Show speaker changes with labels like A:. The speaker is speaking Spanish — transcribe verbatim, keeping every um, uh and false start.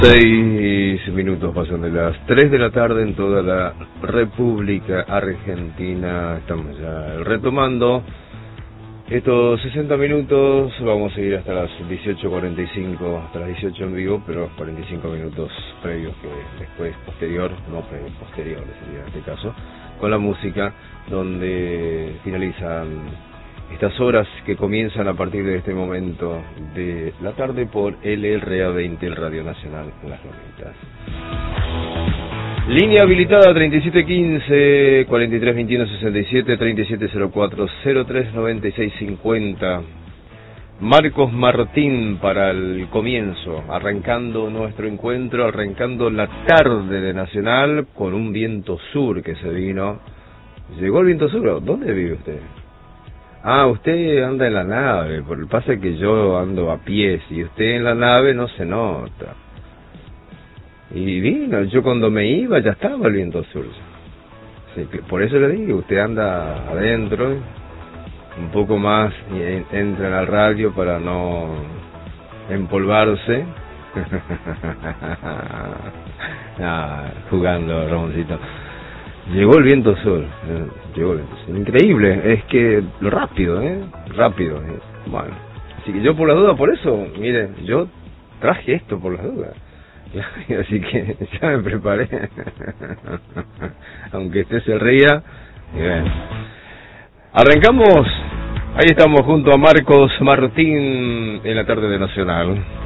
A: Seis minutos pasan de las tres de la tarde en toda la República Argentina. Estamos ya retomando estos sesenta minutos. Vamos a seguir hasta las dieciocho cuarenta y cinco, hasta las dieciocho en vivo, pero cuarenta y cinco minutos previos que después, posterior, no pre, posterior sería en este caso, con la música, donde finalizan estas horas que comienzan a partir de este momento de la tarde por L R A veinte, el Radio Nacional en Las Lomitas. Línea habilitada treinta y siete quince, cuarenta y tres veintiuno sesenta y siete, treinta y siete cero cuatro, cero tres noventa y seis cincuenta. Marcos Martín para el comienzo, arrancando nuestro encuentro, arrancando la tarde de Nacional con un viento sur que se vino. ¿Llegó el viento sur? ¿Dónde vive usted? Ah, usted anda en la nave, por el pasa que yo ando a pies y usted en la nave no se nota. Y vino, yo cuando me iba ya estaba el viento sur. Sí, por eso le digo, usted anda adentro, un poco más y entran al radio para no empolvarse. Ah, jugando, Ramoncito. Llegó el viento sur, llegó el viento sur. Increíble, es que lo rápido, ¿eh? Rápido. ¿eh? Bueno, así que yo por las dudas, por eso, mire, yo traje esto por las dudas. Así que ya me preparé. Aunque usted se ría. Y bueno. Arrancamos, ahí estamos junto a Marcos Martín en la tarde de Nacional.